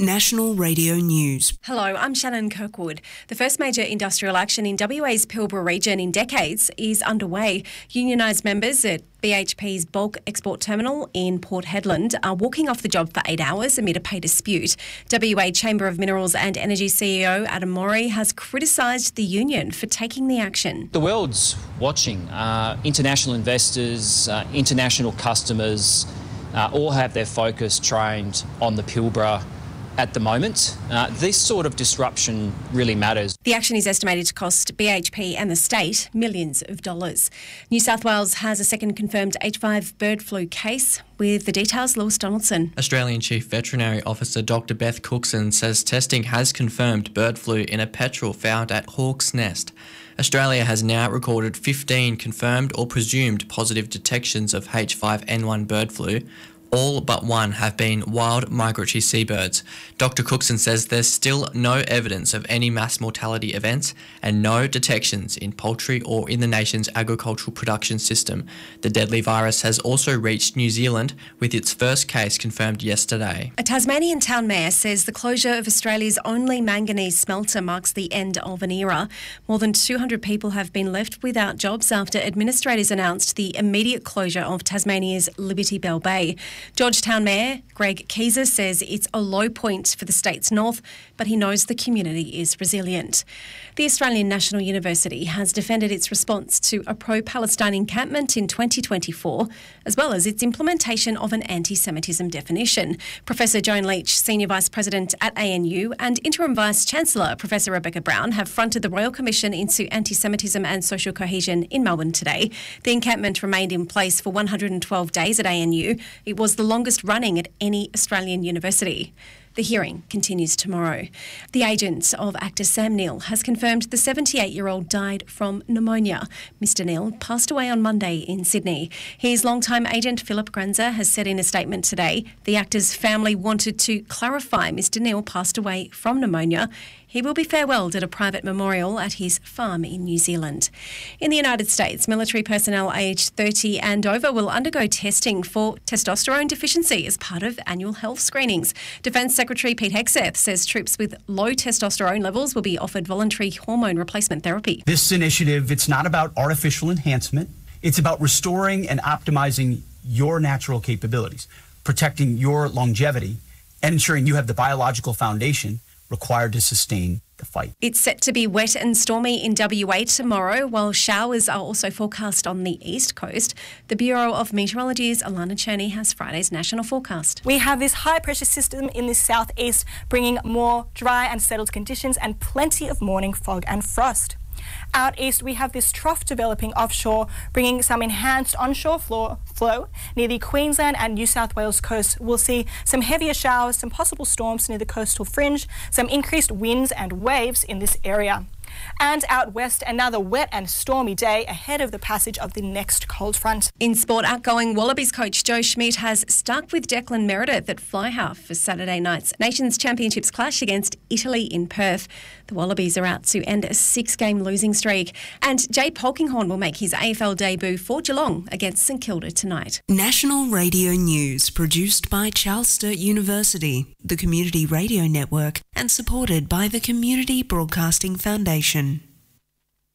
National Radio News. Hello, I'm Shannon Kirkwood. The first major industrial action in WA's Pilbara region in decades is underway. Unionised members at BHP's bulk export terminal in Port Hedland are walking off the job for 8 hours amid a pay dispute. WA Chamber of Minerals and Energy CEO Adam Mori has criticised the union for taking the action. The world's watching. International investors, international customers all have their focus trained on the Pilbara at the moment. This sort of disruption really matters. The action is estimated to cost BHP and the state millions of dollars. New South Wales has a second confirmed H5 bird flu case. With the details, Lewis Donaldson. Australian Chief Veterinary Officer Dr Beth Cookson says testing has confirmed bird flu in a petrel found at Hawk's Nest. Australia has now recorded 15 confirmed or presumed positive detections of H5N1 bird flu. All but one have been wild migratory seabirds. Dr Cookson says there's still no evidence of any mass mortality events and no detections in poultry or in the nation's agricultural production system. The deadly virus has also reached New Zealand, with its first case confirmed yesterday. A Tasmanian town mayor says the closure of Australia's only manganese smelter marks the end of an era. More than 200 people have been left without jobs after administrators announced the immediate closure of Tasmania's Liberty Bell Bay. Georgetown Mayor Greg Keeser says it's a low point for the state's north, but he knows the community is resilient. The Australian National University has defended its response to a pro-Palestine encampment in 2024, as well as its implementation of an anti-Semitism definition. Professor Joan Leach, Senior Vice President at ANU, and Interim Vice-Chancellor Professor Rebecca Brown have fronted the Royal Commission into Anti-Semitism and Social Cohesion in Melbourne today. The encampment remained in place for 112 days at ANU. It was the longest running at any Australian university. The hearing continues tomorrow. The agent of actor Sam Neill has confirmed the 78-year-old died from pneumonia. Mr Neill passed away on Monday in Sydney. His longtime agent Philip Granzer has said in a statement today the actor's family wanted to clarify Mr Neill passed away from pneumonia. He will be farewelled at a private memorial at his farm in New Zealand. In the United States, military personnel aged 30 and over will undergo testing for testosterone deficiency as part of annual health screenings. Defence Secretary Pete Hegseth says troops with low testosterone levels will be offered voluntary hormone replacement therapy. This initiative, it's not about artificial enhancement. It's about restoring and optimizing your natural capabilities, protecting your longevity, and ensuring you have the biological foundation required to sustain the fight. It's set to be wet and stormy in WA tomorrow, while showers are also forecast on the east coast. The Bureau of Meteorology's Alana Cherney has Friday's national forecast. We have this high pressure system in the southeast, bringing more dry and settled conditions and plenty of morning fog and frost. Out east, we have this trough developing offshore, bringing some enhanced onshore flow near the Queensland and New South Wales coast. We'll see some heavier showers, some possible storms near the coastal fringe, some increased winds and waves in this area. And out west, another wet and stormy day ahead of the passage of the next cold front. In sport, outgoing Wallabies coach Joe Schmidt has stuck with Declan Meredith at fly half for Saturday night's Nations Championships clash against Italy in Perth. The Wallabies are out to end a 6-game losing streak. And Jade Polkinghorne will make his AFL debut for Geelong against St Kilda tonight. National Radio News, produced by Charles Sturt University, the Community Radio Network, and supported by the Community Broadcasting Foundation.